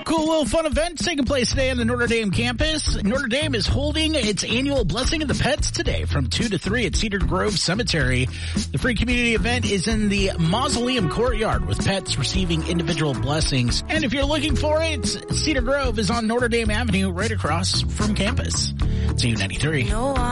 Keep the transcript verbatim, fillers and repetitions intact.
Cool little fun event taking place today on the Notre Dame campus. Notre Dame is holding its annual Blessing of the Pets today from two to three at Cedar Grove Cemetery. The free community event is in the Mausoleum Courtyard with pets receiving individual blessings. And if you're looking for it, Cedar Grove is on Notre Dame Avenue right across from campus. It's U ninety-three. No,